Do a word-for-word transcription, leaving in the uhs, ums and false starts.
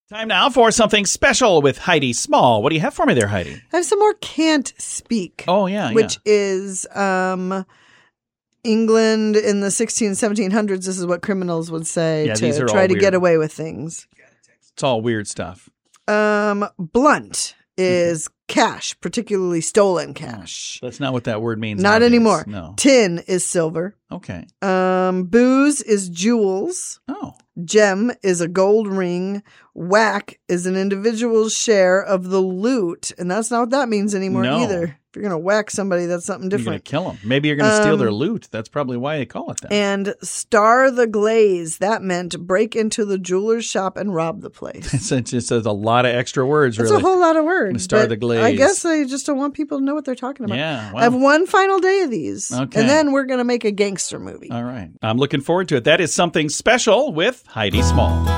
Time now for something special with Heidi Small. What do you have for me there, Heidi? I have some more Can't Speak. Oh, yeah, Which yeah. is um, England in the sixteen, seventeen hundreds. This is what criminals would say Yeah, to these are try all to weird. get away with things. It's all weird stuff. Um, blunt is cash, particularly stolen cash. That's not what that word means. Not nowadays. anymore. No. Tin is silver. Okay. Um, booze is jewels. Oh. Gem is a gold ring. Whack is an individual's share of the loot. And that's not what that means anymore No. either. If you're going to whack somebody, that's something You're going to different. kill them. Maybe you're going to steal Um, their loot. That's probably why they call it that. And star the glaze. That meant break into the jeweler's shop and rob the place. it just says a lot of extra words, That's really. a whole lot of words. Star but the glaze. I guess they just don't want people to know what they're talking about. Yeah, I have well. one final day of these. Okay. And then we're going to make a gangster movie. All right. I'm looking forward to it. That is something special with Heidi Small.